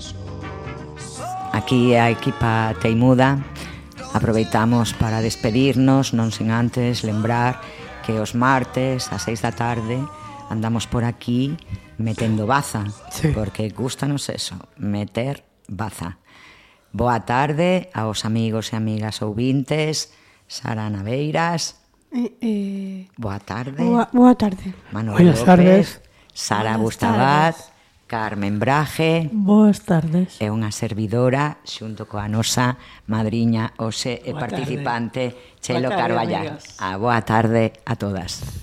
Aquí a equipa Teimuda aproveitamos para despedirnos, non sen antes lembrar que os martes ás 6 da tarde andamos por aquí metendo baza, porque gustanos eso, meter baza. Boa tarde aos amigos e amigas ouvintes, Sara Naveiras. Boa tarde. Boa tarde. Manuel López, Sara Bustabat, Carmen Braje. Boas tardes. É unha servidora xunto coa nosa madriña hoxe e participante Chelo Carballal. Boa tarde a todas.